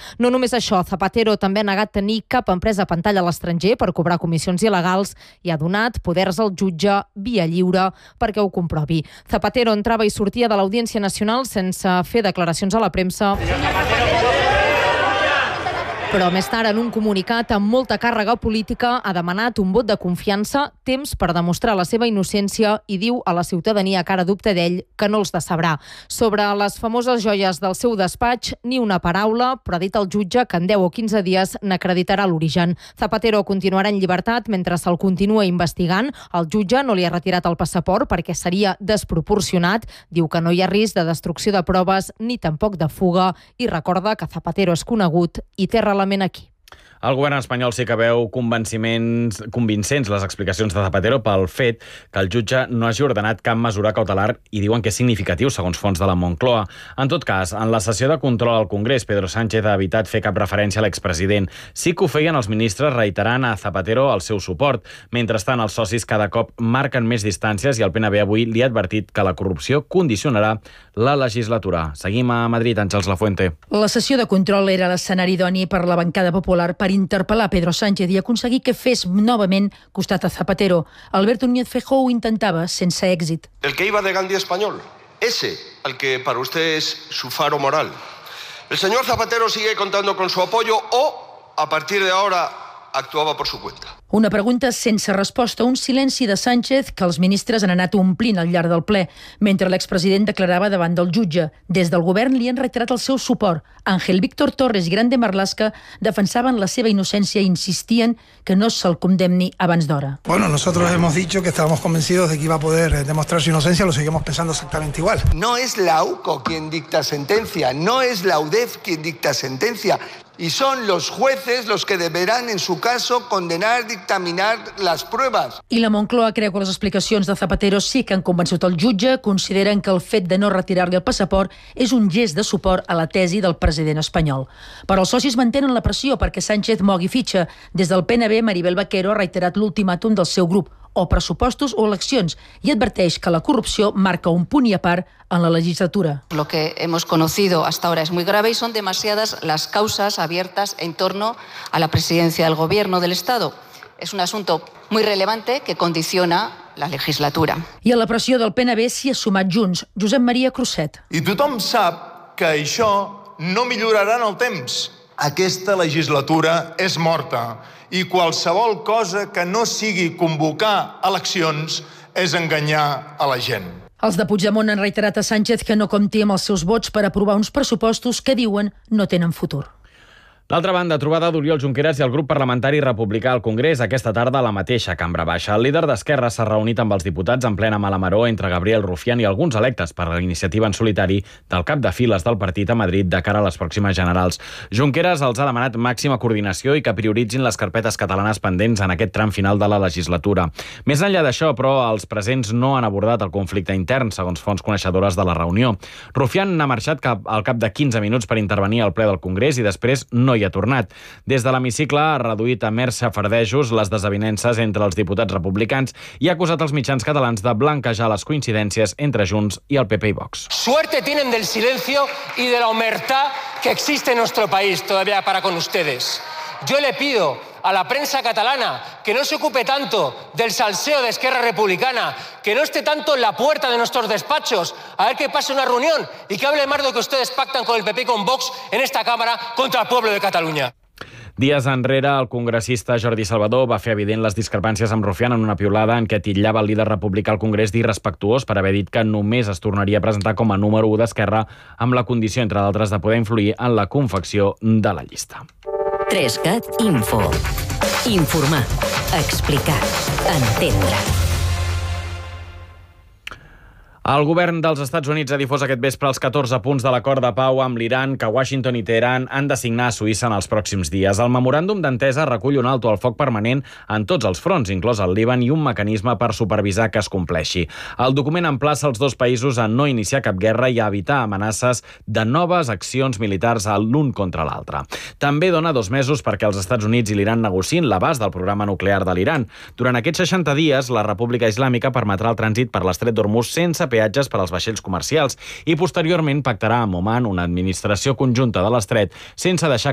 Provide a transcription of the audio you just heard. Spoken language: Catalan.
No només això, Zapatero també ha negat tenir cap empresa a pantalla a l'estranger per cobrar comissions il·legals i ha donat poders al jutge via lliure perquè ho comprovi. Zapatero entrava i sortia de l'Audiència Nacional sense fer declaracions a la premsa. Però més tard, en un comunicat amb molta càrrega política, ha demanat un vot de confiança, temps per demostrar la seva innocència i diu a la ciutadania que ara dubta d'ell que no els decebrà. Sobre les famoses joies del seu despatx, ni una paraula, però ha dit al jutge que en 10 o 15 dies n'acreditarà l'origen. Zapatero continuarà en llibertat mentre se'l continua investigant. El jutge no li ha retirat el passaport perquè seria desproporcionat. Diu que no hi ha risc de destrucció de proves ni tampoc de fuga i recorda que Zapatero és conegut i té arrelament aquí. El govern espanyol sí que veu convincents les explicacions de Zapatero pel fet que el jutge no hagi ordenat cap mesura cautelar i diuen que és significatiu, segons fonts de la Moncloa. En tot cas, en la sessió de control al Congrés, Pedro Sánchez ha evitat fer cap referència a l'expresident. Sí que ho feien els ministres reiterant a Zapatero el seu suport. Mentrestant, els socis cada cop marquen més distàncies i el PNB avui li ha advertit que la corrupció condicionarà la legislatura. Seguim a Madrid, Àngels Lafuente. La sessió de control era l'escenari idoni per la bancada popular per interpel·lar Pedro Sánchez i aconseguir que fes novament costat a Zapatero. Alberto Núñez Feijóo ho intentava sense èxit. El que iba de Gandhi español, ese al que para usted es su faro moral. El señor Zapatero sigue contando con su apoyo o, a partir de ahora, actuaba por su cuenta. Una pregunta sense resposta, un silenci de Sánchez que els ministres han anat omplint al llarg del ple, mentre l'expresident declarava davant del jutge. Des del govern li han reiterat el seu suport. Ángel Víctor Torres i Grande Marlaska defensaven la seva innocència i insistien que no se'l condemni abans d'hora. Bueno, nosotros hemos dicho que estábamos convencidos de que iba a poder demostrar su inocencia, lo seguimos pensando exactamente igual. No es la AUCO quien dicta sentencia, no es la UDEF quien dicta sentencia. Y son los jueces los que deberán, en su caso, condenar, dictaminar las pruebas. I la Moncloa creu que les explicacions de Zapatero sí que han convençut el jutge. Consideren que el fet de no retirar-li el passaport és un gest de suport a la tesi del president espanyol. Però els socis mantenen la pressió perquè Sánchez mogui fitxa. Des del PNB, Maribel Vaquero ha reiterat l'ultimàtum del seu grup, o pressupostos o eleccions, i adverteix que la corrupció marca un punt i a part en la legislatura. Lo que hemos conocido hasta ahora es muy grave y son demasiadas las causas abiertas en torno a la presidencia del Gobierno del Estado. Es un asunto muy relevante que condiciona la legislatura. I a la pressió del PNB s'hi ha sumat Junts, Josep Maria Crusset. I tothom sap que això no millorarà en el temps. Aquesta legislatura és morta i qualsevol cosa que no sigui convocar eleccions és enganyar a la gent. Els de Puigdemont han reiterat a Sánchez que no compti amb els seus vots per aprovar uns pressupostos que diuen no tenen futur. D'altra banda, trobada d'Oriol Junqueras i el grup parlamentari republicà al Congrés aquesta tarda a la mateixa cambra baixa. El líder d'Esquerra s'ha reunit amb els diputats en plena malamaró entre Gabriel Rufián i alguns electes per la iniciativa en solitari del cap de files del partit a Madrid de cara a les pròximes generals. Junqueras els ha demanat màxima coordinació i que prioritzin les carpetes catalanes pendents en aquest tram final de la legislatura. Més enllà d'això, però, els presents no han abordat el conflicte intern, segons fonts coneixedores de la reunió. Rufián n'ha marxat al cap de 15 minuts per intervenir al ple del Congrés i després no hi ha tornat. Des de l'hemicicle ha reduït a mers xafardejos les desavinences entre els diputats republicans i ha acusat els mitjans catalans de blanquejar les coincidències entre Junts i el PP i Vox. Suerte tienen del silencio y de la omertá que existe en nuestro país todavía para con ustedes. Yo le pido a la prensa catalana que no se ocupe tanto del salseo de Esquerra Republicana, que no esté tanto en la puerta de nuestros despachos a ver qué pasa en una reunión y que hable más de lo que ustedes pactan con el PP y con Vox en esta Cámara contra el pueblo de Catalunya. Dies enrere, el congressista Jordi Salvador va fer evident les discrepàncies amb Rufián en una piulada en què titllava el líder republicà al Congrés d'irrespectuós per haver dit que només es tornaria a presentar com a número 1 d'Esquerra amb la condició, entre d'altres, de poder influir en la confecció de la llista. 3CAT Info. Informar, explicar, entendre. El govern dels Estats Units ha difós aquest vespre els 14 punts de l'acord de pau amb l'Iran que Washington i Teheran han de signar a Suïssa en els pròxims dies. El memoràndum d'entesa recull un alto al foc permanent en tots els fronts, inclòs el Líban, i un mecanisme per supervisar que es compleixi. El document emplaça els dos països a no iniciar cap guerra i a evitar amenaces de noves accions militars l'un contra l'altre. També dona 2 mesos perquè els Estats Units i l'Iran negociïn l'abast del programa nuclear de l'Iran. Durant aquests 60 dies, la República Islàmica permetrà el trànsit per l'estret d'Hormuz sense peatges per als vaixells comercials i posteriorment pactarà amb Oman una administració conjunta de l'estret sense deixar